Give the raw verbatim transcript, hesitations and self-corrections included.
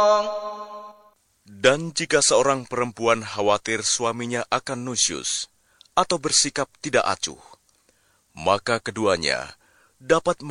Dan jika seorang perempuan khawatir suaminya akan nusyus atau bersikap tidak acuh, maka keduanya dapat